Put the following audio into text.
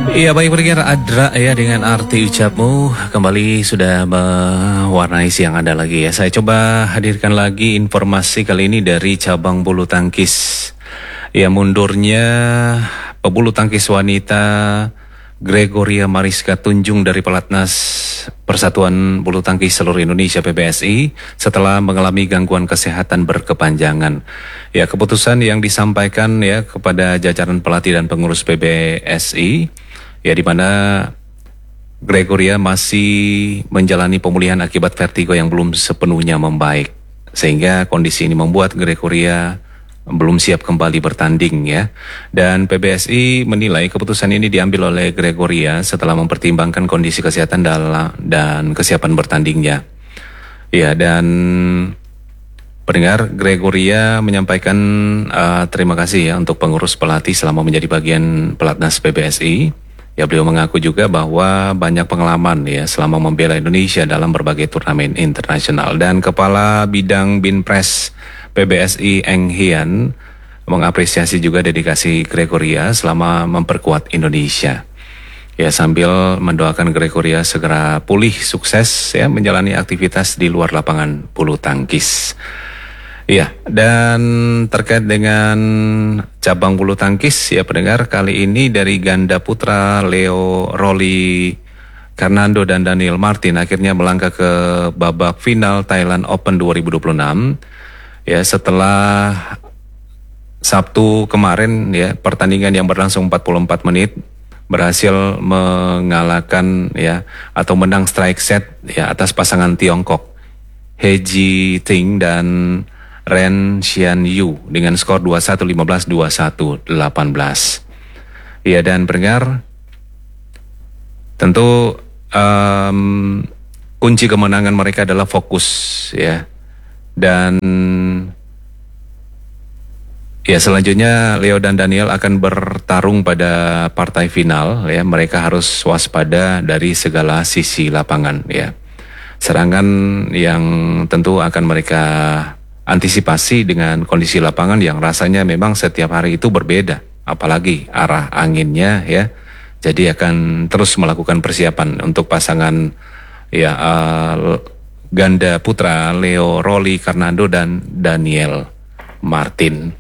Iya baik pendengar Adra ya dengan arti ucapmu kembali sudah mewarnai siang Anda lagi ya. Saya coba hadirkan lagi informasi kali ini dari cabang bulu tangkis. Ya mundurnya pebulu tangkis wanita Gregoria Mariska Tunjung dari pelatnas Persatuan Bulu Tangkis Seluruh Indonesia PBSI setelah mengalami gangguan kesehatan berkepanjangan. Ya keputusan yang disampaikan ya kepada jajaran pelatih dan pengurus PBSI ya di mana Gregoria masih menjalani pemulihan akibat vertigo yang belum sepenuhnya membaik. Sehingga kondisi ini membuat Gregoria belum siap kembali bertanding ya. Dan PBSI menilai keputusan ini diambil oleh Gregoria setelah mempertimbangkan kondisi kesehatan dan kesiapan bertandingnya. Ya dan pendengar Gregoria menyampaikan terima kasih ya untuk pengurus pelatih selama menjadi bagian pelatnas PBSI. Ya beliau mengaku juga bahwa banyak pengalaman ya selama membela Indonesia dalam berbagai turnamen internasional. Dan Kepala Bidang Binpres PBSI Eng Hian mengapresiasi juga dedikasi Gregoria selama memperkuat Indonesia. Ya sambil mendoakan Gregoria segera pulih sukses ya menjalani aktivitas di luar lapangan bulu tangkis. Iya, dan terkait dengan cabang bulu tangkis ya pendengar, kali ini dari ganda putra Leo Rolly Fernando dan Daniel Martin akhirnya melangkah ke babak final Thailand Open 2026. Ya setelah Sabtu kemarin ya pertandingan yang berlangsung 44 menit berhasil mengalahkan ya atau menang strike set ya atas pasangan Tiongkok He Ji Ting dan Ren Xian Yu dengan skor 21 15 21 18. Ya dan pendengar tentu kunci kemenangan mereka adalah fokus ya. Dan ya selanjutnya Leo dan Daniel akan bertarung pada partai final ya. Mereka harus waspada dari segala sisi lapangan ya. Serangan yang tentu akan mereka antisipasi dengan kondisi lapangan yang rasanya memang setiap hari itu berbeda. Apalagi arah anginnya ya. Jadi akan terus melakukan persiapan untuk pasangan ya ganda putra Leo Rolly Fernando dan Daniel Martin.